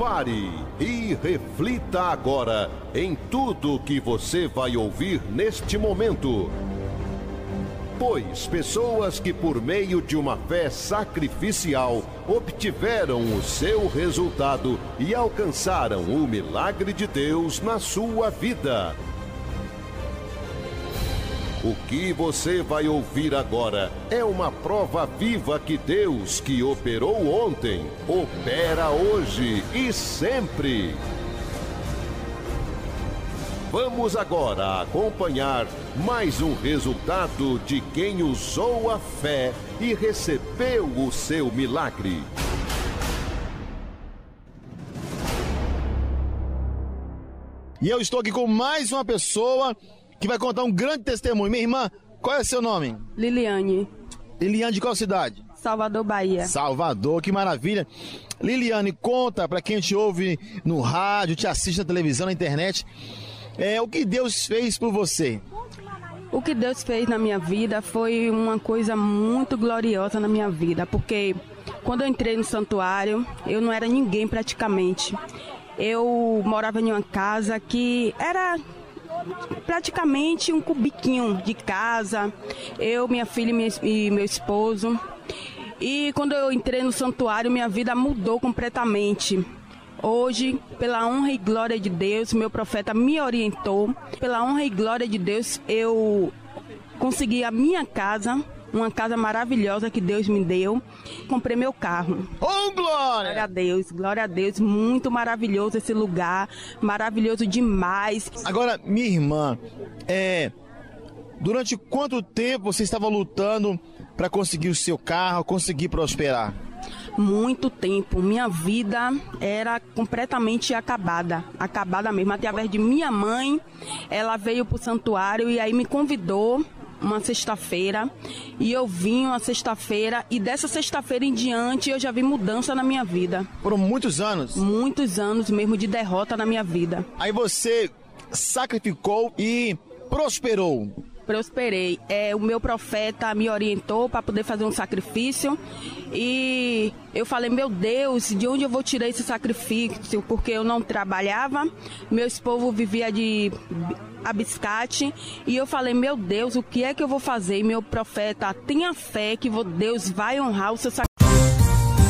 Pare e reflita agora em tudo que você vai ouvir neste momento. Pois pessoas que por meio de uma fé sacrificial obtiveram o seu resultado e alcançaram o milagre de Deus na sua vida. O que você vai ouvir agora é uma prova viva que Deus, que operou ontem, opera hoje e sempre. Vamos agora acompanhar mais um resultado de quem usou a fé e recebeu o seu milagre. E eu estou aqui com mais uma pessoa que vai contar um grande testemunho. Minha irmã, qual é o seu nome? Liliane. Liliane, de qual cidade? Salvador, Bahia. Salvador, que maravilha. Liliane, conta pra quem te ouve no rádio, te assiste na televisão, na internet, o que Deus fez por você. O que Deus fez na minha vida foi uma coisa muito gloriosa na minha vida, porque quando eu entrei no santuário, eu não era ninguém praticamente. Eu morava em uma casa que era praticamente um cubiquinho de casa, eu, minha filha e meu esposo. E quando eu entrei no santuário, minha vida mudou completamente. Hoje, pela honra e glória de Deus, meu profeta me orientou. Pela honra e glória de Deus, eu consegui a minha casa, uma casa maravilhosa que Deus me deu. Comprei meu carro. Oh, glória! Glória a Deus, muito maravilhoso esse lugar, maravilhoso demais. Agora, minha irmã, durante quanto tempo você estava lutando para conseguir o seu carro, conseguir prosperar? Muito tempo. Minha vida era completamente acabada mesmo. Através de minha mãe, ela veio pro santuário e aí me convidou uma sexta-feira, e eu vim uma sexta-feira, e dessa sexta-feira em diante eu já vi mudança na minha vida. Foram muitos anos? Muitos anos mesmo de derrota na minha vida. Aí você sacrificou e prosperou. Prosperei. O meu profeta me orientou para poder fazer um sacrifício, e eu falei, meu Deus, de onde eu vou tirar esse sacrifício? Porque eu não trabalhava, meu esposo vivia de abiscate, e eu falei, meu Deus, o que é que eu vou fazer? E meu profeta, tenha fé que Deus vai honrar o seu sacrifício.